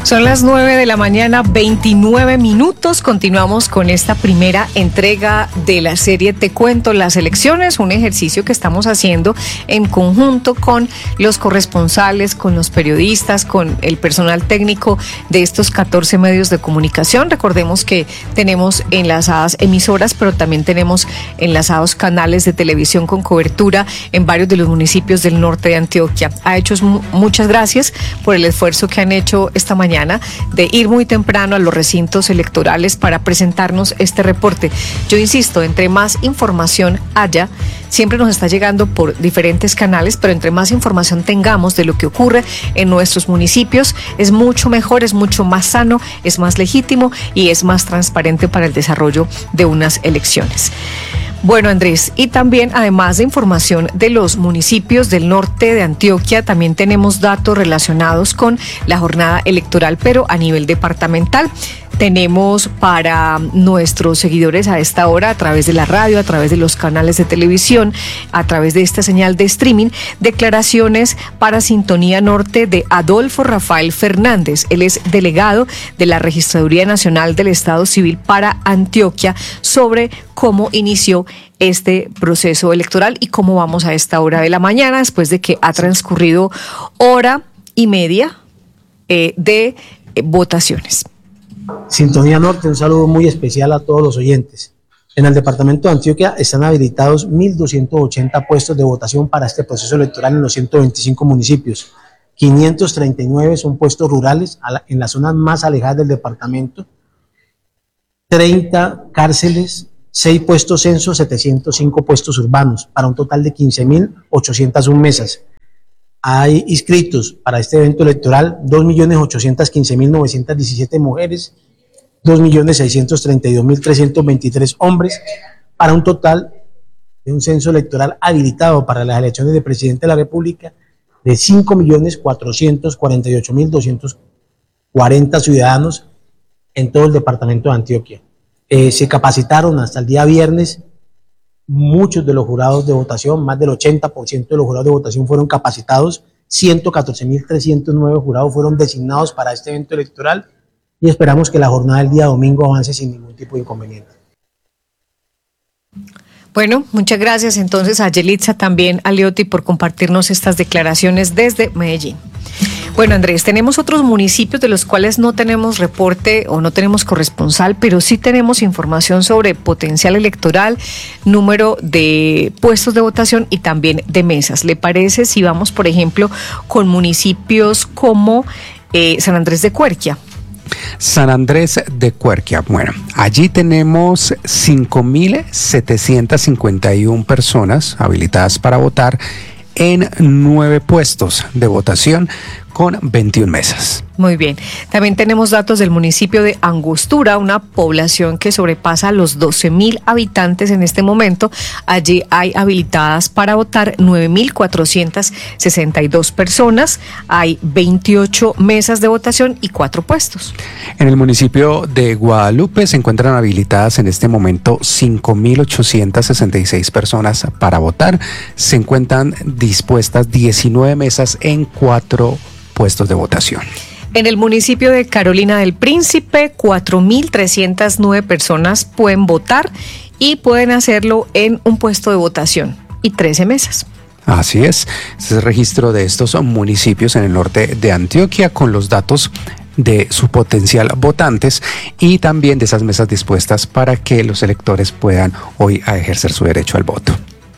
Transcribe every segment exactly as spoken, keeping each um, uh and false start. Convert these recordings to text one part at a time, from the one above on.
Son las nueve de la mañana, veintinueve minutos. Continuamos con esta primera entrega de la serie Te Cuento las Elecciones, un ejercicio que estamos haciendo en conjunto con los corresponsales, con los periodistas, con el personal técnico de estos catorce medios de comunicación. Recordemos que tenemos enlazadas emisoras, pero también tenemos enlazados canales de televisión con cobertura en varios de los municipios del norte de Antioquia. A hechos, muchas gracias por el esfuerzo que han hecho esta mañana de ir muy temprano a los recintos electorales para presentarnos este reporte. Yo insisto, entre más información haya, siempre nos está llegando por diferentes canales, pero entre más información tengamos de lo que ocurre en nuestros municipios, es mucho mejor, es mucho más sano, es más legítimo y es más transparente para el desarrollo de unas elecciones. Bueno, Andrés, y también, además de información de los municipios del norte de Antioquia, también tenemos datos relacionados con la jornada electoral, pero a nivel departamental. Tenemos para nuestros seguidores a esta hora, a través de la radio, a través de los canales de televisión, a través de esta señal de streaming, declaraciones para Sintonía Norte de Adolfo Rafael Fernández. Él es delegado de la Registraduría Nacional del Estado Civil para Antioquia, sobre cómo inició este proceso electoral y cómo vamos a esta hora de la mañana, después de que ha transcurrido hora y media eh, de eh, votaciones. Sintonía Norte, un saludo muy especial a todos los oyentes. En el departamento de Antioquia están habilitados mil doscientos ochenta puestos de votación para este proceso electoral en los ciento veinticinco municipios. quinientos treinta y nueve son puestos rurales en las zonas más alejadas del departamento. treinta cárceles, seis puestos censos, setecientos cinco puestos urbanos, para un total de quince mil ochocientas una mesas. Hay inscritos para este evento electoral dos millones ochocientos quince mil novecientos diecisiete mujeres, dos millones seiscientos treinta y dos mil trescientos veintitrés hombres, para un total de un censo electoral habilitado para las elecciones de presidente de la República de cinco millones cuatrocientos cuarenta y ocho mil doscientos cuarenta ciudadanos en todo el departamento de Antioquia. Eh, se capacitaron hasta el día viernes muchos de los jurados de votación, más del ochenta por ciento de los jurados de votación fueron capacitados, ciento catorce mil trescientos nueve jurados fueron designados para este evento electoral y esperamos que la jornada del día domingo avance sin ningún tipo de inconveniente. Bueno, muchas gracias entonces a Yelitza, también a Leotti, por compartirnos estas declaraciones desde Medellín. Bueno, Andrés, tenemos otros municipios de los cuales no tenemos reporte o no tenemos corresponsal, pero sí tenemos información sobre potencial electoral, número de puestos de votación y también de mesas. ¿Le parece si vamos, por ejemplo, con municipios como eh, San Andrés de Cuerquia? San Andrés de Cuerquia, bueno, allí tenemos cinco mil setecientos cincuenta y una personas habilitadas para votar en nueve puestos de votación con veintiuna mesas. Muy bien. También tenemos datos del municipio de Angostura, una población que sobrepasa los doce mil habitantes en este momento. Allí hay habilitadas para votar nueve mil cuatrocientos sesenta y dos personas. Hay veintiocho mesas de votación y cuatro puestos. En el municipio de Guadalupe se encuentran habilitadas en este momento cinco mil ochocientos sesenta y seis personas para votar. Se encuentran dispuestas diecinueve mesas en cuatro puestos de votación. En el municipio de Carolina del Príncipe, cuatro mil trescientas nueve personas pueden votar y pueden hacerlo en un puesto de votación y trece mesas. Así es, este es el registro de estos municipios en el norte de Antioquia con los datos de su potencial votantes y también de esas mesas dispuestas para que los electores puedan hoy ejercer su derecho al voto.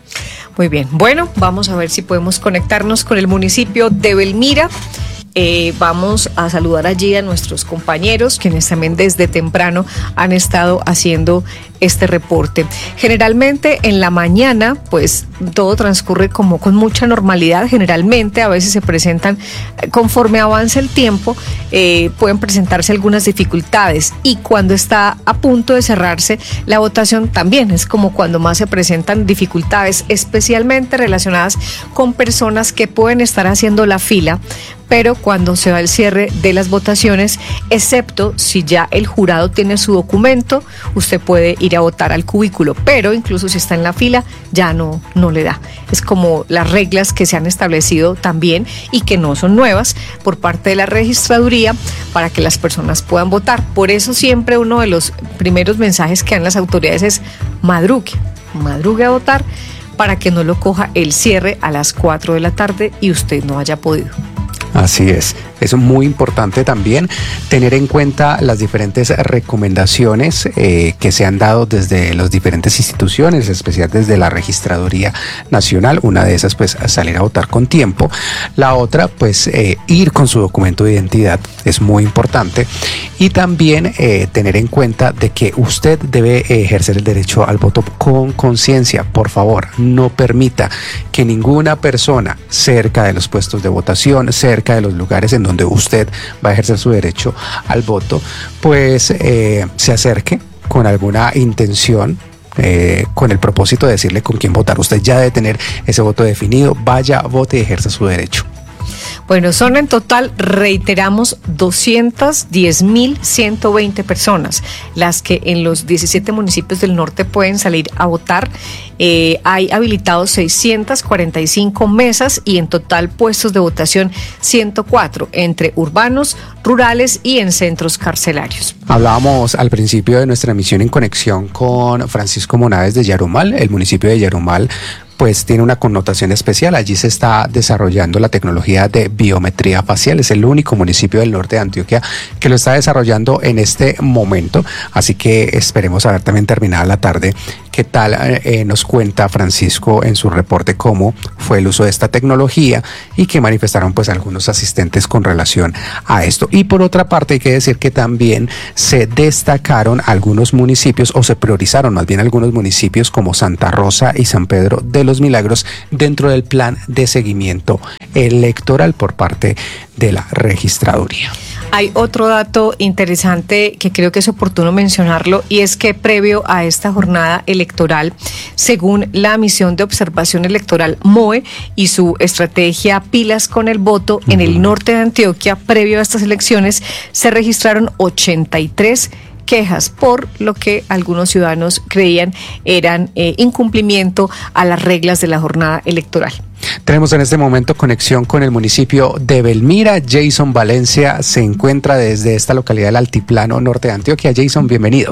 Muy bien, bueno, vamos a ver si podemos conectarnos con el municipio de Belmira. Eh, vamos a saludar allí a nuestros compañeros, quienes también desde temprano han estado haciendo este reporte. Generalmente en la mañana, pues todo transcurre como con mucha normalidad. Generalmente a veces se presentan, conforme avanza el tiempo, eh, pueden presentarse algunas dificultades, y cuando está a punto de cerrarse la votación también es como cuando más se presentan dificultades, especialmente relacionadas con personas que pueden estar haciendo la fila pero cuando se va el cierre de las votaciones, excepto si ya el jurado tiene su documento, usted puede ir a votar al cubículo, pero incluso si está en la fila, ya no, no le da. Es como las reglas que se han establecido también y que no son nuevas por parte de la registraduría para que las personas puedan votar. Por eso siempre uno de los primeros mensajes que dan las autoridades es madrugue, madrugue a votar para que no lo coja el cierre a las cuatro de la tarde y usted no haya podido. Así es, es muy importante también tener en cuenta las diferentes recomendaciones eh, que se han dado desde las diferentes instituciones, en especial desde la Registraduría Nacional. Una de esas, pues, salir a votar con tiempo. La otra, pues, eh, ir con su documento de identidad, es muy importante. Y también eh, tener en cuenta de que usted debe ejercer el derecho al voto con conciencia. Por favor, no permita que ninguna persona cerca de los puestos de votación, cerca de los lugares en donde usted va a ejercer su derecho al voto, pues eh, se acerque con alguna intención, eh, con el propósito de decirle con quién votar. Usted ya debe tener ese voto definido, vaya, vote y ejerza su derecho. Bueno, son en total, reiteramos, doscientas diez mil ciento veinte personas las que en los diecisiete municipios del norte pueden salir a votar. Eh, hay habilitados seiscientas cuarenta y cinco mesas y en total puestos de votación ciento cuatro entre urbanos, rurales y en centros carcelarios. Hablábamos al principio de nuestra emisión en conexión con Francisco Monaves de Yarumal. El municipio de Yarumal pues tiene una connotación especial. Allí se está desarrollando la tecnología de biometría facial. Es el único municipio del norte de Antioquia que lo está desarrollando en este momento. Así que esperemos haber también terminado la tarde. ¿Qué tal eh, nos cuenta Francisco en su reporte cómo fue el uso de esta tecnología y qué manifestaron pues algunos asistentes con relación a esto? Y por otra parte hay que decir que también se destacaron algunos municipios o se priorizaron más bien algunos municipios como Santa Rosa y San Pedro de los Milagros dentro del plan de seguimiento electoral por parte de la registraduría. Hay otro dato interesante que creo que es oportuno mencionarlo, y es que previo a esta jornada electoral, según la misión de observación electoral M O E y su estrategia Pilas con el Voto, uh-huh. en el norte de Antioquia, previo a estas elecciones, se registraron ochenta y tres quejas por lo que algunos ciudadanos creían eran eh, incumplimiento a las reglas de la jornada electoral. Tenemos en este momento conexión con el municipio de Belmira. Jason Valencia se encuentra desde esta localidad del Altiplano Norte de Antioquia. Jason, bienvenido.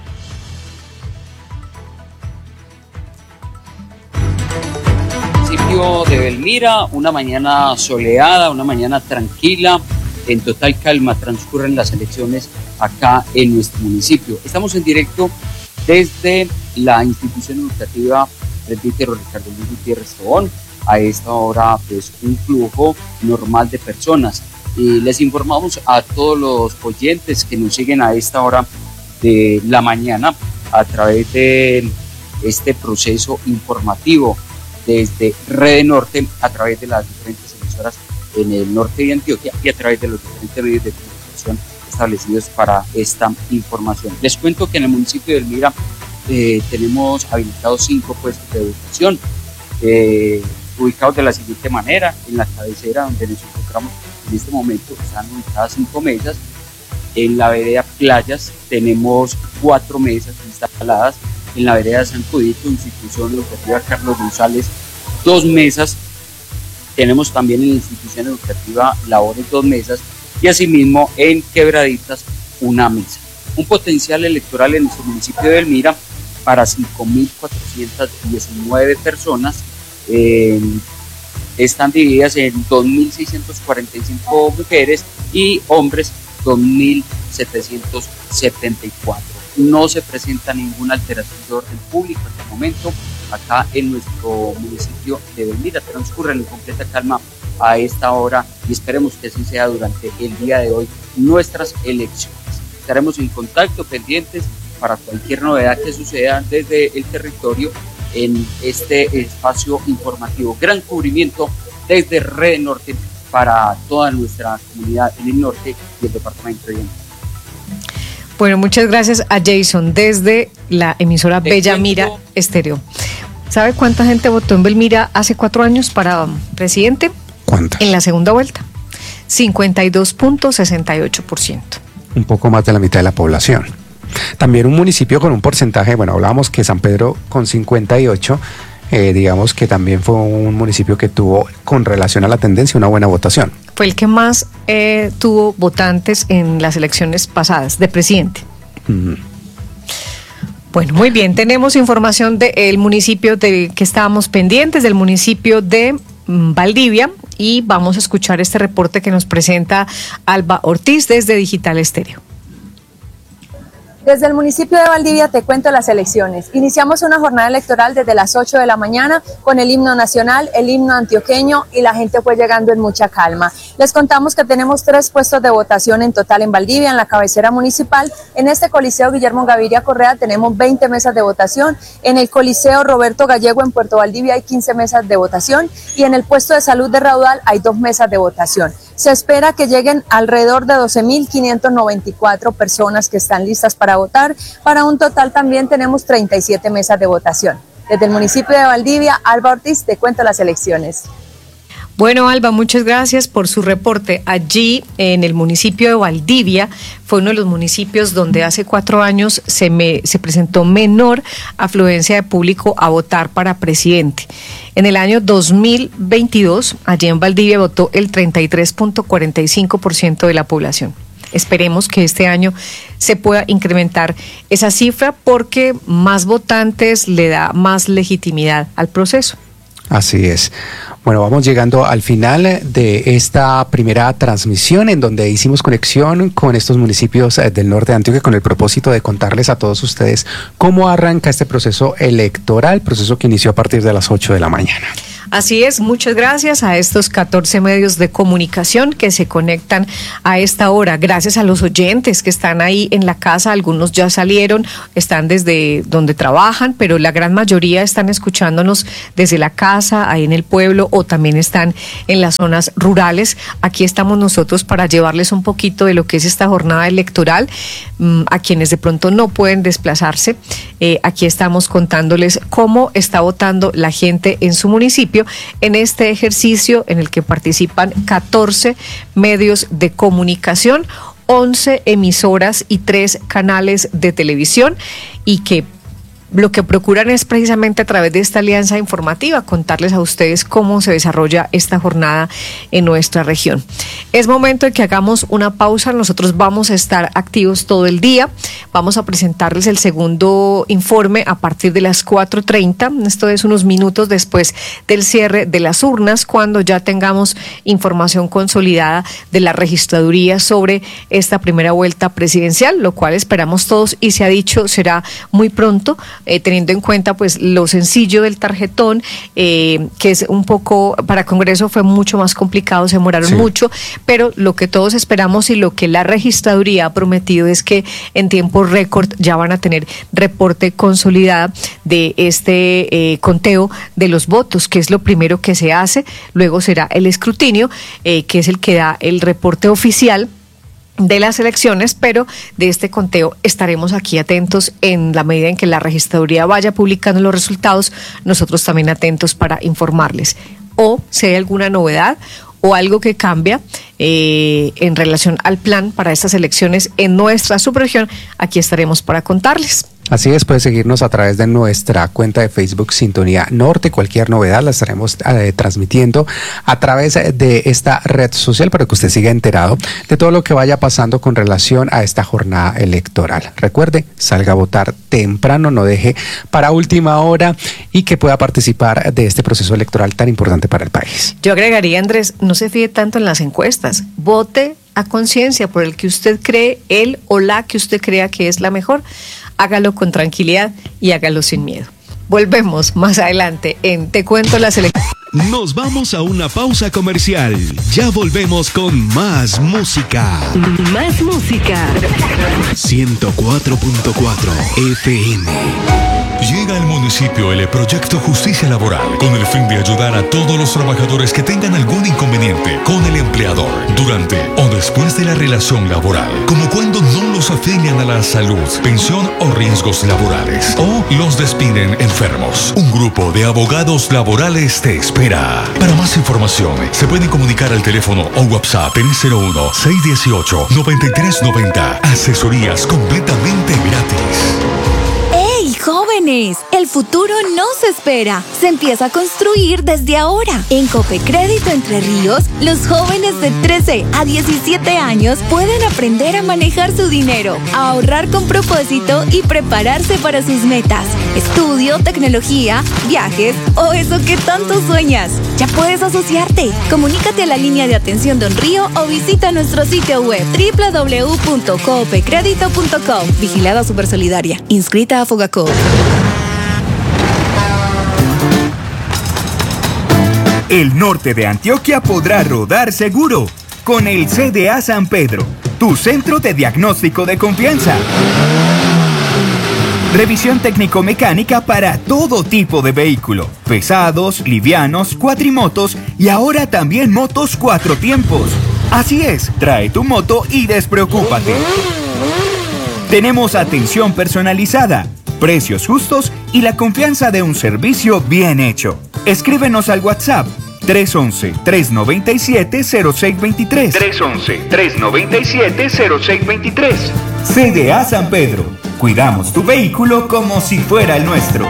Municipio de Belmira, una mañana soleada, una mañana tranquila. En total calma transcurren las elecciones acá en nuestro municipio. Estamos en directo desde la institución educativa Presbítero Ricardo Luis Gutiérrez Tobón. A esta hora, pues, un flujo normal de personas. Y les informamos a todos los oyentes que nos siguen a esta hora de la mañana a través de este proceso informativo desde Red Norte, a través de las diferentes emisoras en el norte de Antioquia y a través de los diferentes medios de comunicación establecidos para esta información. Les cuento que en el municipio de Belmira eh, tenemos habilitados cinco puestos de votación, eh, ubicados de la siguiente manera. En la cabecera donde nos encontramos en este momento están ubicadas cinco mesas. En la vereda Playas tenemos cuatro mesas instaladas. En la vereda San Codito, institución educativa Carlos González, dos mesas. Tenemos también en la institución educativa Labores dos mesas y asimismo en Quebraditas una mesa. Un potencial electoral en nuestro municipio de Belmira para cinco mil cuatrocientas diecinueve personas. Eh, están divididas en dos mil seiscientas cuarenta y cinco mujeres y hombres dos mil setecientos setenta y cuatro. No se presenta ninguna alteración de orden público hasta el momento. Acá en nuestro municipio de Belmira transcurren en completa calma a esta hora y esperemos que así sea durante el día de hoy nuestras elecciones. Estaremos en contacto, pendientes para cualquier novedad que suceda desde el territorio en este espacio informativo. Gran cubrimiento desde Red Norte para toda nuestra comunidad en el norte y el departamento de Antioquia. Bueno, muchas gracias a Jason desde la emisora Bellamira Estéreo. ¿Sabe cuánta gente votó en Belmira hace cuatro años para presidente? ¿Cuánta? En la segunda vuelta. cincuenta y dos punto sesenta y ocho por ciento. Un poco más de la mitad de la población. También un municipio con un porcentaje, bueno, hablábamos que San Pedro con cincuenta y ocho, eh, digamos que también fue un municipio que tuvo, con relación a la tendencia, una buena votación. Fue el que más eh, tuvo votantes en las elecciones pasadas de presidente. Uh-huh. Bueno, muy bien, tenemos información del municipio de que estábamos pendientes, del municipio de mm, Valdivia, y vamos a escuchar este reporte que nos presenta Alba Ortiz desde Digital Estéreo. Desde el municipio de Valdivia te cuento las elecciones. Iniciamos una jornada electoral desde las ocho de la mañana con el himno nacional, el himno antioqueño, y la gente fue llegando en mucha calma. Les contamos que tenemos tres puestos de votación en total en Valdivia, en la cabecera municipal. En este Coliseo Guillermo Gaviria Correa tenemos veinte mesas de votación. En el Coliseo Roberto Gallego en Puerto Valdivia hay quince mesas de votación. Y en el puesto de salud de Raudal hay dos mesas de votación. Se espera que lleguen alrededor de doce mil quinientas noventa y cuatro personas que están listas para votar. Para un total también tenemos treinta y siete mesas de votación. Desde el municipio de Valdivia, Alba Ortiz, te cuento las elecciones. Bueno, Alba, muchas gracias por su reporte. Allí, en el municipio de Valdivia, fue uno de los municipios donde hace cuatro años se, me, se presentó menor afluencia de público a votar para presidente. En el año dos mil veintidós, allí en Valdivia votó el treinta y tres punto cuarenta y cinco por ciento de la población. Esperemos que este año se pueda incrementar esa cifra porque más votantes le da más legitimidad al proceso. Así es. Bueno, vamos llegando al final de esta primera transmisión en donde hicimos conexión con estos municipios del norte de Antioquia con el propósito de contarles a todos ustedes cómo arranca este proceso electoral, proceso que inició a partir de las ocho de la mañana. Así es, muchas gracias a estos catorce medios de comunicación que se conectan a esta hora. Gracias a los oyentes que están ahí en la casa, algunos ya salieron, están desde donde trabajan, pero la gran mayoría están escuchándonos desde la casa, ahí en el pueblo, o también están en las zonas rurales. Aquí estamos nosotros para llevarles un poquito de lo que es esta jornada electoral, a quienes de pronto no pueden desplazarse. Eh, aquí estamos contándoles cómo está votando la gente en su municipio en este ejercicio en el que participan catorce medios de comunicación, once emisoras y tres canales de televisión, y que lo que procuran es precisamente a través de esta alianza informativa contarles a ustedes cómo se desarrolla esta jornada en nuestra región. Es momento de que hagamos una pausa. Nosotros vamos a estar activos todo el día. Vamos a presentarles el segundo informe a partir de las cuatro treinta. Esto es unos minutos después del cierre de las urnas, cuando ya tengamos información consolidada de la registraduría sobre esta primera vuelta presidencial, lo cual esperamos todos y se ha dicho será muy pronto. Eh, teniendo en cuenta pues lo sencillo del tarjetón, eh, que es un poco, para Congreso fue mucho más complicado, se demoraron sí. mucho, pero lo que todos esperamos y lo que la registraduría ha prometido es que en tiempo récord ya van a tener reporte consolidado de este eh, conteo de los votos, que es lo primero que se hace. Luego será el escrutinio, eh, que es el que da el reporte oficial de las elecciones, pero de este conteo estaremos aquí atentos en la medida en que la registraduría vaya publicando los resultados, nosotros también atentos para informarles. O si hay alguna novedad o algo que cambia eh, en relación al plan para estas elecciones en nuestra subregión, aquí estaremos para contarles. Así es, puede seguirnos a través de nuestra cuenta de Facebook Sintonía Norte. Cualquier novedad la estaremos eh, transmitiendo a través de esta red social para que usted siga enterado de todo lo que vaya pasando con relación a esta jornada electoral. Recuerde, salga a votar temprano, no deje para última hora, y que pueda participar de este proceso electoral tan importante para el país. Yo agregaría, Andrés, no se fíe tanto en las encuestas, vote a conciencia por el que usted cree, él o la que usted crea que es la mejor. Hágalo con tranquilidad y hágalo sin miedo. Volvemos más adelante en Te Cuento las Elecciones. Nos vamos a una pausa comercial. Ya volvemos con más música. Más música. ciento cuatro punto cuatro F M. Llega al municipio el proyecto Justicia Laboral con el fin de ayudar a todos los trabajadores que tengan algún inconveniente con el empleador durante o después de la relación laboral, como cuando no los afilian a la salud, pensión o riesgos laborales, o los despiden enfermos. Un grupo de abogados laborales te espera. Para más información, se pueden comunicar al teléfono o WhatsApp en cero uno, seis uno ocho, nueve tres nueve cero. Asesorías completamente gratis. ¡Hey, jóvenes! El futuro no se espera, se empieza a construir desde ahora. En Copecrédito Entre Ríos, los jóvenes de trece a diecisiete años pueden aprender a manejar su dinero, a ahorrar con propósito y prepararse para sus metas. Estudio, tecnología, viajes o eso que tanto sueñas. Ya puedes asociarte. Comunícate a la línea de atención Don Río o visita nuestro sitio web doble u doble u doble u punto copecredito punto com. Vigilada Supersolidaria. Inscrita a Fogacop. El norte de Antioquia podrá rodar seguro con el C D A San Pedro, tu centro de diagnóstico de confianza. Revisión técnico-mecánica para todo tipo de vehículo, pesados, livianos, cuatrimotos y ahora también motos cuatro tiempos. Así es, trae tu moto y despreocúpate. Tenemos atención personalizada, precios justos y la confianza de un servicio bien hecho. Escríbenos al WhatsApp tres once, tres noventa y siete, cero seis veintitrés. tres once, tres noventa y siete, cero seis veintitrés. C D A San Pedro. Cuidamos tu vehículo como si fuera el nuestro.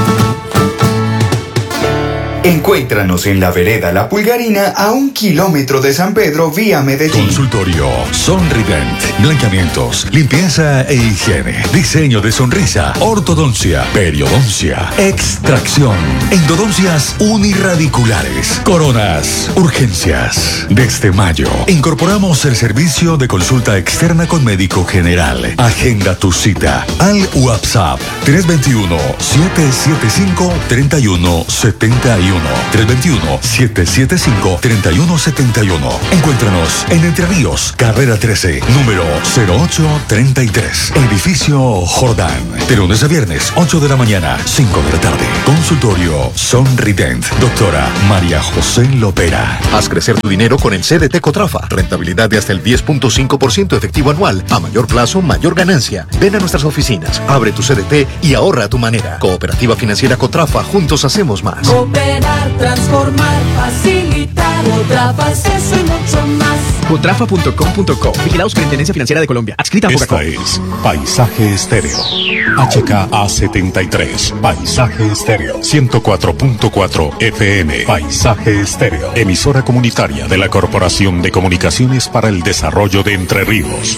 Encuéntranos en la vereda La Pulgarina a un kilómetro de San Pedro vía Medellín. Consultorio Sonrident. Blanqueamientos, limpieza e higiene. Diseño de sonrisa, ortodoncia, periodoncia, extracción, endodoncias unirradiculares, coronas, urgencias. Desde mayo, incorporamos el servicio de consulta externa con médico general. Agenda tu cita al WhatsApp tres dos uno, siete siete cinco, tres uno siete uno. tres dos uno, siete siete cinco, tres uno siete uno. Encuéntranos en Entre Ríos, carrera trece, número cero ocho treinta y tres, edificio Jordán. De lunes a viernes, ocho de la mañana, cinco de la tarde. Consultorio Sonrident. Doctora María José Lopera. Haz crecer tu dinero con el C D T Cotrafa. Rentabilidad de hasta el diez punto cinco por ciento efectivo anual. A mayor plazo, mayor ganancia. Ven a nuestras oficinas, abre tu C D T y ahorra a tu manera. Cooperativa Financiera Cotrafa. Juntos hacemos más. Transformar, facilitar, Cotrafa es eso y mucho más. Cotrafa punto com punto co. Vigilados Superintendencia Financiera de Colombia. Adscrita a Esta es Paisaje Estéreo. H K A setenta y tres. Paisaje Estéreo. ciento cuatro punto cuatro F M. Paisaje Estéreo. Emisora comunitaria de la Corporación de Comunicaciones para el Desarrollo de Entre Ríos.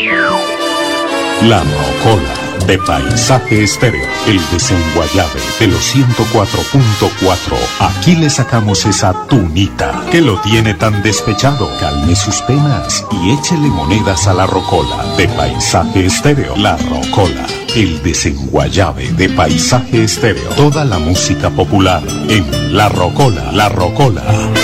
La Rocola de Paisaje Estéreo, el desenguayabe de los ciento cuatro punto cuatro. Aquí le sacamos esa tunita que lo tiene tan despechado. Calme sus penas y échele monedas a La Rocola de Paisaje Estéreo. La Rocola, el desenguayabe de Paisaje Estéreo. Toda la música popular en La Rocola. La Rocola.